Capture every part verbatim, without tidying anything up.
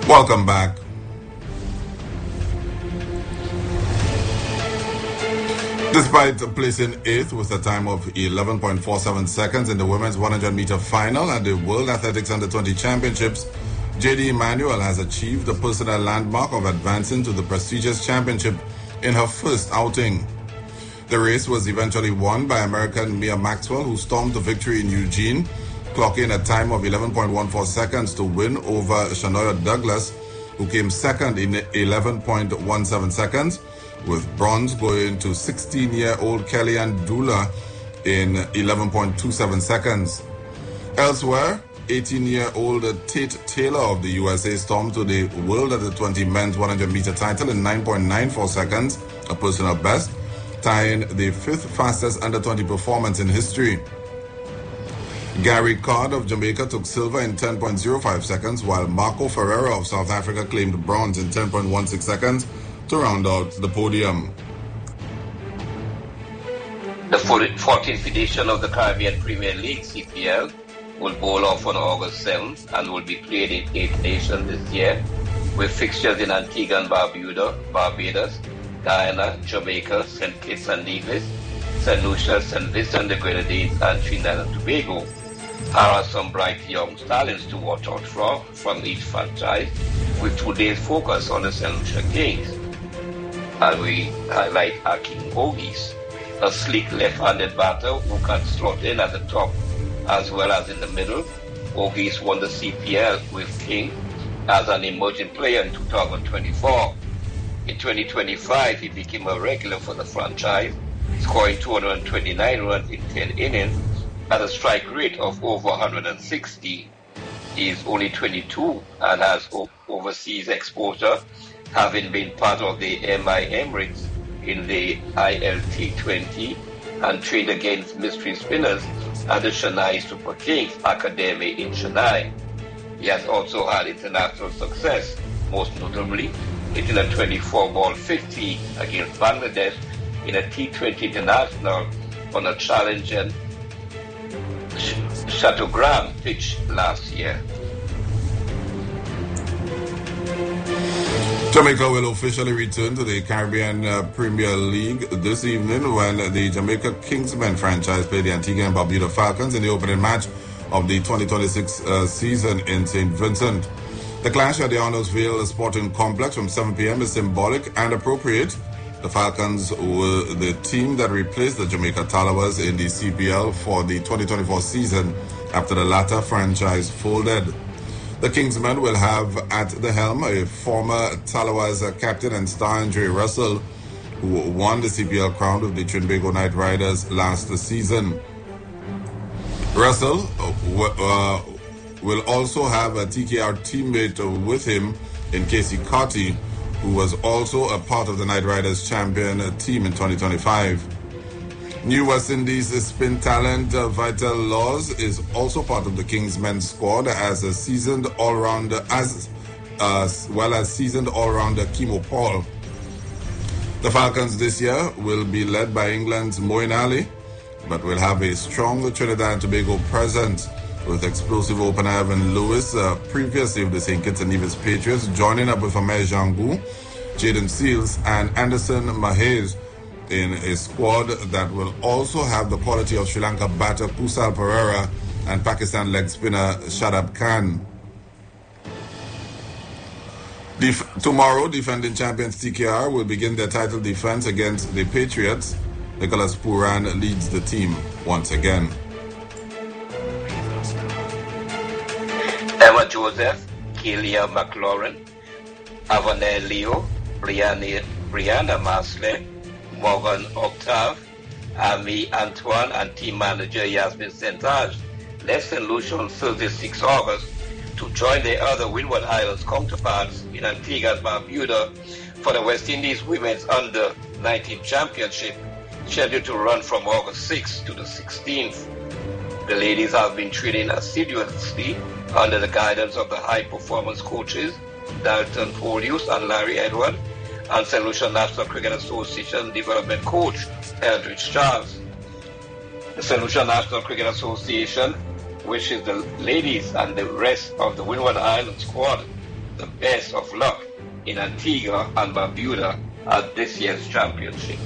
Welcome back. Despite placing eighth with a time of eleven point four seven seconds in the women's one hundred meter final at the World Athletics Under twenty Championships, J D Emanuel has achieved a personal landmark of advancing to the prestigious championship in her first outing. The race was eventually won by American Mia Maxwell, who stormed the victory in Eugene, clocking a time of eleven point one four seconds to win over Shanoya Douglas, who came second in eleven point one seven seconds, with bronze going to sixteen-year-old Kellyanne Dula in eleven point two seven seconds. Elsewhere, eighteen-year-old Tate Taylor of the U S A stormed to the World Under twenty men's one hundred meter title in nine point nine four seconds, a personal best, tying the fifth fastest under twenty performance in history. Gary Card of Jamaica took silver in ten point zero five seconds, while Marco Ferreira of South Africa claimed bronze in ten point one six seconds to round out the podium. The fourteenth edition of the Caribbean Premier League, C P L, will bowl off on August seventh and will be played in eight nations this year, with fixtures in Antigua and Barbuda, Barbados, Guyana, Jamaica, Saint Kitts and Nevis, Saint Lucia, Saint Vincent, the Grenadines, and Trinidad and Tobago. Here are some bright young talents to watch out for from each franchise, with today's focus on the Saint Lucia Kings. And we highlight Aking Ogies, a sleek left-handed batter who can slot in at the top as well as in the middle. Ogies won the C P L with King as an emerging player in two thousand twenty-four. In twenty twenty-five, he became a regular for the franchise, scoring two hundred twenty-nine runs in ten innings at a strike rate of over one hundred sixty. He is only twenty-two and has overseas exposure, having been part of the M I Emirates in the I L T twenty and trained against mystery spinners at the Chennai Super Kings Academy in Chennai. He has also had international success, most notably hitting a twenty-four ball fifty against Bangladesh in a T twenty International on a challenging Chattogram pitch last year. Jamaica will officially return to the Caribbean uh, Premier League this evening when the Jamaica Kingsmen franchise play the Antigua and Barbuda Falcons in the opening match of the twenty twenty-six uh, season in Saint Vincent. The clash at the Arnoldsville Sporting Complex from seven p.m. is symbolic and appropriate. The Falcons were the team that replaced the Jamaica Talawas in the C P L for the twenty twenty-four season after the latter franchise folded. The Kingsmen will have at the helm a former Talawas captain and star Andre Russell, who won the C P L crown with the Trinbago Knight Riders last season. Russell uh, will also have a T K R teammate with him in Casey Carty, who was also a part of the Knight Riders champion team in twenty twenty-five. New West Indies spin talent uh, Vital Laws is also part of the Kingsmen squad as a seasoned all-rounder, as uh, well as seasoned all-rounder Kimo Paul. The Falcons this year will be led by England's Moeen Ali, but will have a strong Trinidad and Tobago presence, with explosive opener Evan Lewis, uh, previously of the Saint Kitts and Nevis Patriots, joining up with Amir Jangu, Jaden Seals, and Anderson Mahez in a squad that will also have the quality of Sri Lanka batter Kusal Pereira and Pakistan leg spinner Shadab Khan. Def- tomorrow, defending champions T K R will begin their title defense against the Patriots. Nicholas Puran leads the team once again. Emma Joseph, Kelia McLaurin, Avanel Leo, Brianna, Brianna Masley, Morgan Octave, Ami Antoine, and team manager Yasmin Sentage left Saint Lucia on Thursday, the sixth of August, to join their other Windward Islands counterparts in Antigua and Barbuda for the West Indies Women's Under nineteen Championship, scheduled to run from August sixth to the sixteenth. The ladies have been training assiduously under the guidance of the high-performance coaches Dalton Polius and Larry Edward, and Saint Lucia National Cricket Association development coach Eldridge Charles. The Saint Lucia National Cricket Association wishes the ladies and the rest of the Windward Island squad the best of luck in Antigua and Barbuda at this year's championship.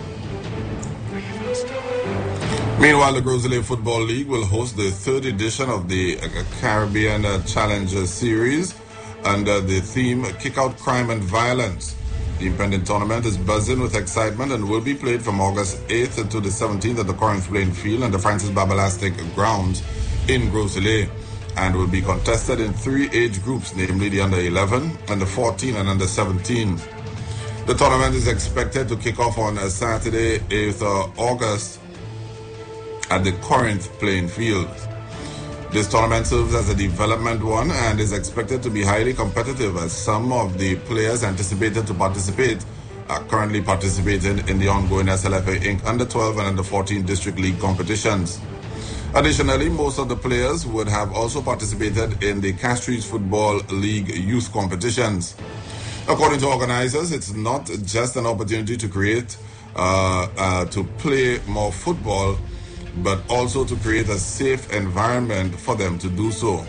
Meanwhile, the Groseley Football League will host the third edition of the Caribbean Challenger Series under the theme Kick Out Crime and Violence. The impending tournament is buzzing with excitement and will be played from August eighth to the seventeenth at the Corinth Playing Field and the Francis Babelastic grounds in Groseley, and will be contested in three age groups, namely the under eleven, under fourteen, and under seventeen. The tournament is expected to kick off on Saturday, eighth of August at the Corinth Playing Field. This tournament serves as a development one and is expected to be highly competitive, as some of the players anticipated to participate are currently participating in the ongoing S L F A Incorporated under twelve and under fourteen District League competitions. Additionally, most of the players would have also participated in the Castries Football League youth competitions. According to organizers, it's not just an opportunity to create, uh, uh, to play more football, but also to create a safe environment for them to do so.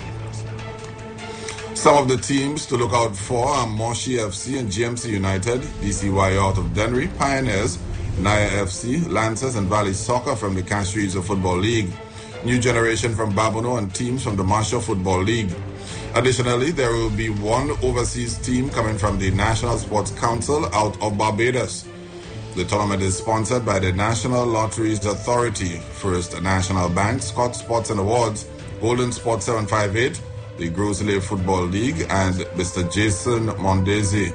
Some of the teams to look out for are Moshi F C and G M C United, D C Y out of Dennery, Pioneers, Naya F C, Lancers, and Valley Soccer from the Castries Football League, New Generation from Babono, and teams from the Marshall Football League. Additionally, there will be one overseas team coming from the National Sports Council out of Barbados. The tournament is sponsored by the National Lotteries Authority, First National Bank, Scott Sports and Awards, Golden Sports seven five eight, the Groseley Football League, and Mister Jason Mondesi.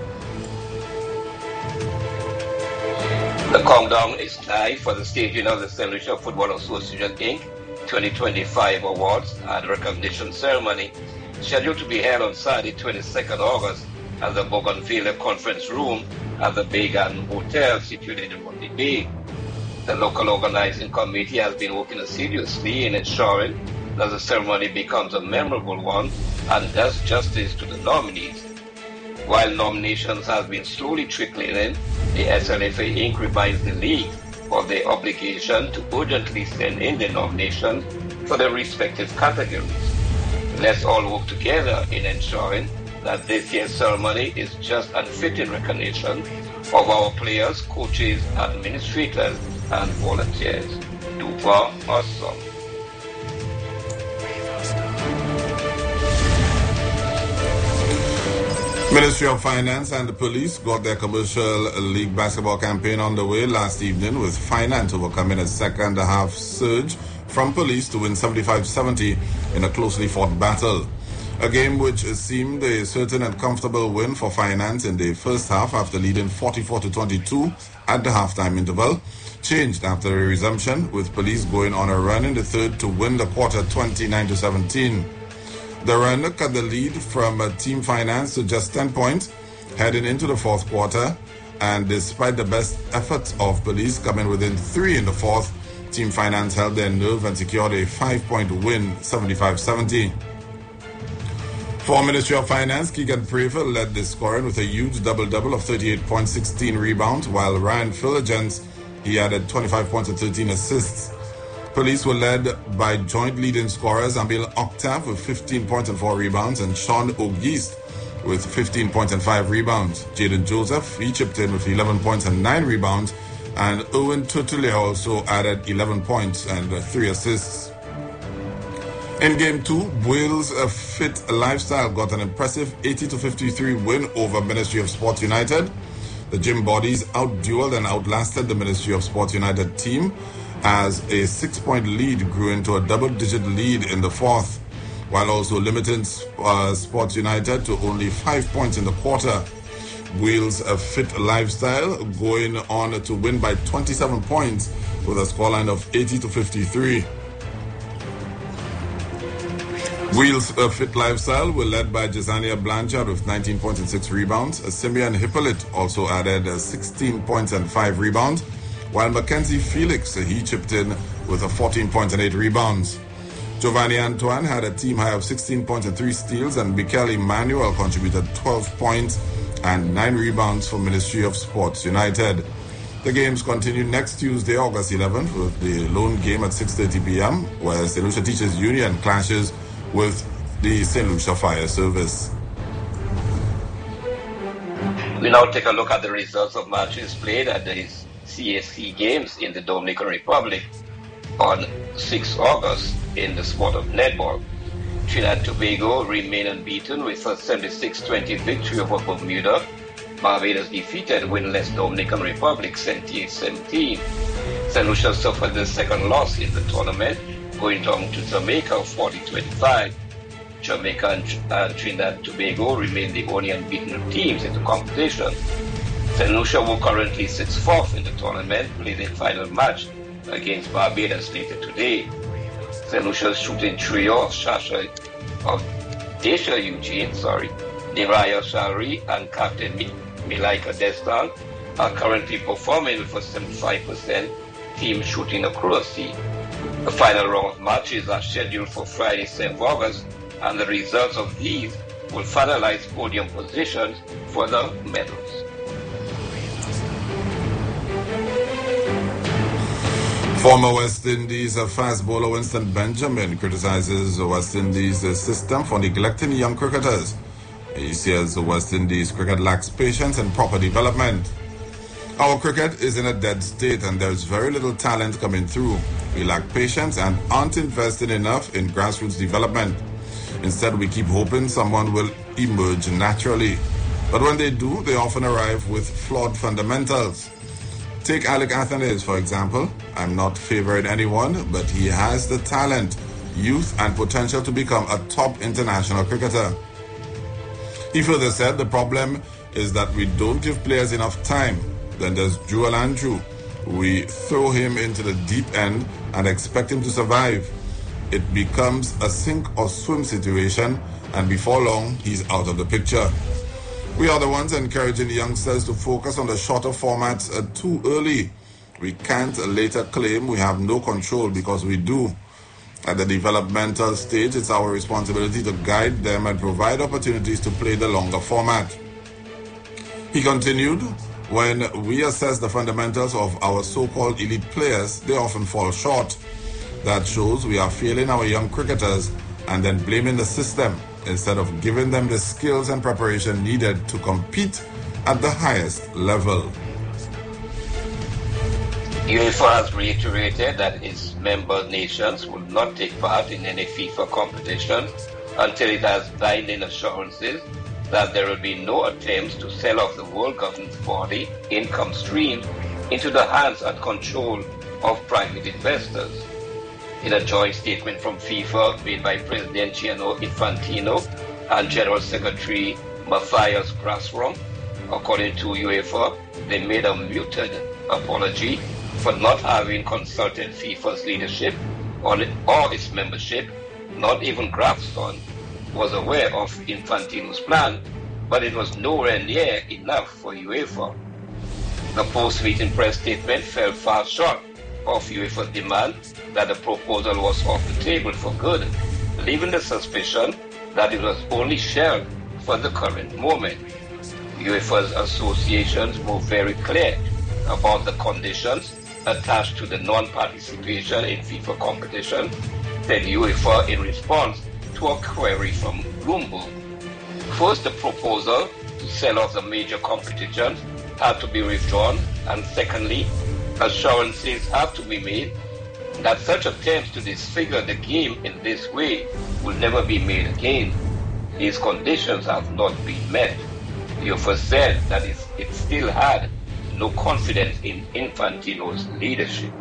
The countdown is live for the staging of the Saint Lucia Football Association Incorporated twenty twenty-five Awards and Recognition Ceremony, scheduled to be held on Saturday, twenty-second of August, at the Bougainvillea Conference Room at the Began Hotel situated in Monday Bay. The local organizing committee has been working assiduously in ensuring that the ceremony becomes a memorable one and does justice to the nominees. While nominations have been slowly trickling in, the S L F A Incorporated reminds the league of their obligation to urgently send in their nominations for their respective categories. Let's all work together in ensuring that this year's ceremony is just and fitting recognition of our players, coaches, administrators, and volunteers. Dupa awesome. Ministry of Finance and the police got their commercial league basketball campaign underway last evening, with Finance overcoming a second half surge from police to win seventy-five seventy in a closely fought battle. A game which seemed a certain and comfortable win for Finance in the first half after leading forty-four to twenty-two at the halftime interval changed after a resumption, with police going on a run in the third to win the quarter twenty-nine to seventeen. The run cut the lead from uh, Team Finance to just ten points heading into the fourth quarter, and despite the best efforts of police coming within three in the fourth, Team Finance held their nerve and secured a five-point win, seventy-five seventy. For Ministry of Finance, Keegan Prefer led the scoring with a huge double-double of thirty-eight points, sixteen rebounds, while Ryan Philogence, he added twenty-five points and thirteen assists. Police were led by joint leading scorers Ambil Octave with fifteen points and four rebounds, and Sean Auguste with fifteen points and five rebounds. Jaden Joseph, he chipped in with eleven points and nine rebounds, and Owen Tutule also added eleven points and three assists. In game two, Wales Fit Lifestyle got an impressive eighty to fifty-three win over Ministry of Sports United. The gym bodies outdueled and outlasted the Ministry of Sports United team, as a six-point lead grew into a double-digit lead in the fourth, while also limiting uh, Sports United to only five points in the quarter. Wales Fit Lifestyle going on to win by twenty-seven points with a scoreline of eighty to fifty-three. Wheels uh, Fit Lifestyle were led by Jazania Blanchard with nineteen points and six rebounds. Uh, Simeon Hippolyte also added uh, sixteen points and five rebounds, while Mackenzie Felix, uh, he chipped in with uh, fourteen points and eight rebounds. Giovanni Antoine had a team high of sixteen points and three steals, and Mikel Emmanuel contributed twelve points and nine rebounds for Ministry of Sports United. The games continue next Tuesday, August eleventh, with the lone game at six thirty p.m., where Saint Lucia Teachers Union clashes with the Saint Lucia Fire Service. We now take a look at the results of matches played at the C A C Games in the Dominican Republic on the sixth of August in the sport of netball. Trinidad and Tobago remain unbeaten with a seventy-six twenty victory over Bermuda. Barbados defeated winless Dominican Republic seventy-eight seventeen. Saint Lucia suffered the second loss in the tournament, going down to Jamaica forty twenty-five. Jamaica and, and Trinidad and Tobago remain the only unbeaten teams in the competition. Saint Lucia, who currently sits fourth in the tournament, played their final match against Barbados later today. Saint Lucia's shooting trio of Shasha, of Desha Eugene, sorry, Niraya Shari and Captain Milaika Destan are currently performing with a seventy-five percent team shooting accuracy. The final round of matches are scheduled for Friday, seventh of August, and the results of these will finalize podium positions for the medals. Former West Indies fast bowler Winston Benjamin criticizes West Indies system for neglecting young cricketers. He says West Indies cricket lacks patience and proper development. Our cricket is in a dead state and there's very little talent coming through. We lack patience and aren't investing enough in grassroots development. Instead, we keep hoping someone will emerge naturally. But when they do, they often arrive with flawed fundamentals. Take Alec Athanaze, for example. I'm not favoring anyone, but he has the talent, youth, and potential to become a top international cricketer. He further said the problem is that we don't give players enough time. Then there's Joel Andrew. We throw him into the deep end and expect him to survive. It becomes a sink or swim situation, and before long, he's out of the picture. We are the ones encouraging the youngsters to focus on the shorter formats uh, too early. We can't later claim we have no control, because we do. At the developmental stage, it's our responsibility to guide them and provide opportunities to play the longer format. He continued, when we assess the fundamentals of our so-called elite players, they often fall short. That shows we are failing our young cricketers and then blaming the system instead of giving them the skills and preparation needed to compete at the highest level. UEFA has reiterated that its member nations will not take part in any FIFA competition until it has binding assurances that there will be no attempts to sell off the world governance body income stream into the hands and control of private investors. In a joint statement from FIFA made by President Gianni Infantino and General Secretary Matthias Grasrom, according to UEFA, they made a muted apology for not having consulted FIFA's leadership or its membership. Not even Grafton was aware of Infantino's plan, but it was nowhere near enough for UEFA. The post-meeting press statement fell far short of UEFA's demand that the proposal was off the table for good, leaving the suspicion that it was only shelved for the current moment. UEFA's associations were very clear about the conditions attached to the non-participation in FIFA competition, said UEFA in response to a query from Bloomberg. First, the proposal to sell off the major competitions had to be withdrawn, and secondly, assurances have to be made that such attempts to disfigure the game in this way will never be made again. These conditions have not been met. UEFA said that it still had no confidence in Infantino's leadership.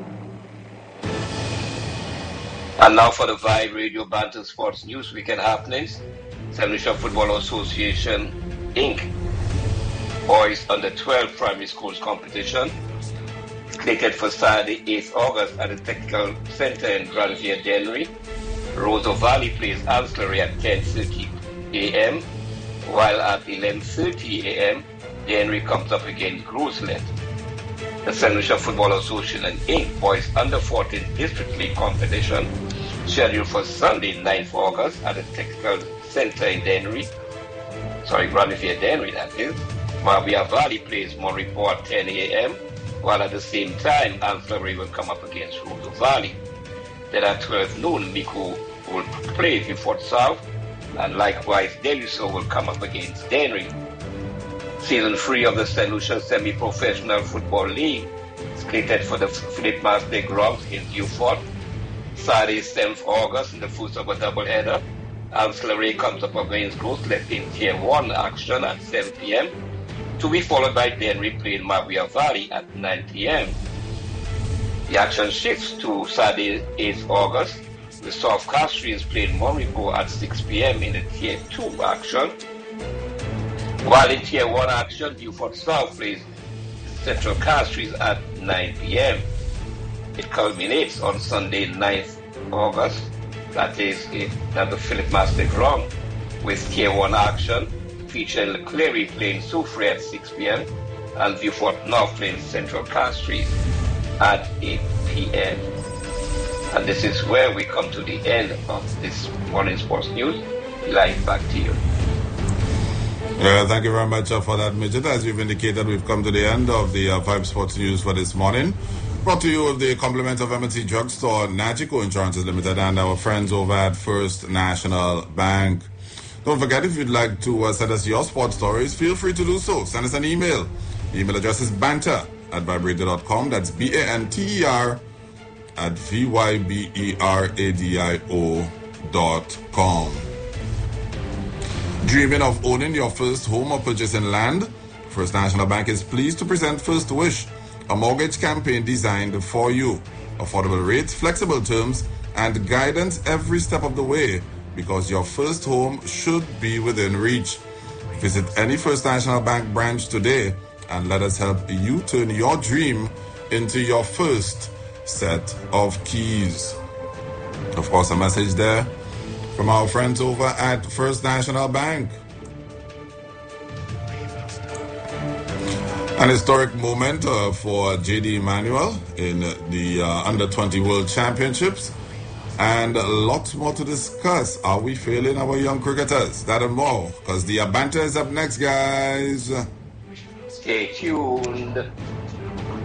And now for the Vibe Radio Banter Sports News Weekend happenings. Saint Lucia Football Association, Incorporated. Boys Under twelve Primary Schools competition, slated for Saturday, eighth of August at the Technical Center in Granville, Dennery. Roseau Valley plays Ancillary at ten thirty a.m., while at eleven thirty a.m., Dennery comes up against Groselet. The Saint Lucia Football Association and Incorporated Boys Under fourteen District League competition, scheduled for Sunday, ninth of August at the Technical Center in Dennery. Sorry, Granville, Dennery, that is. Marbella Valley plays Moripo at ten a.m., while at the same time, Ancillary will come up against Roseau Valley. Then at twelve noon, Mico will play Fort South, and likewise, Deluso will come up against Dennery. Season three of the Saint Lucia Semi-Professional Football League slated for the Philip Mastic Grounds in Beaufort. Saturday, seventh of August, in the first of a doubleheader. Ancillary comes up against Grosslett in Tier one action at seven p.m. to be followed by Denry playing Mavia Valley at nine p.m. The action shifts to Saturday, eighth of August, with South Castries playing Morico at six p.m. in the Tier two action. While in Tier one action, Beaufort South plays Central Castries at nine p.m. It culminates on Sunday, ninth of August, that is at the Philip Mastic Ground, with Tier one action featuring Leclerc playing Soufriere at six p.m. and Beaufort North playing Central Castries at eight p.m. And this is where we come to the end of this morning sports news. Live back to you. Uh, thank you very much uh, for that, Midget. As you've indicated, we've come to the end of the uh, Vibe Sports News for this morning. Brought to you with the compliments of M and C Drugstore, Nagico Insurances Limited, and our friends over at First National Bank. Don't forget, if you'd like to uh, send us your sports stories, feel free to do so. Send us an email. The email address is banter at vibrator dot com. That's B A N T E R at V Y B E R A D I O dot com. Dreaming of owning your first home or purchasing land? First National Bank is pleased to present First Wish, a mortgage campaign designed for you. Affordable rates, flexible terms, and guidance every step of the way, because your first home should be within reach. Visit any First National Bank branch today and let us help you turn your dream into your first set of keys. Of course, a message there from our friends over at First National Bank. An historic moment uh, for J D Emmanuel in uh, the uh, under twenty World Championships, and lots more to discuss. Are we failing our young cricketers? That and more, because the banter is up next, guys. Stay tuned.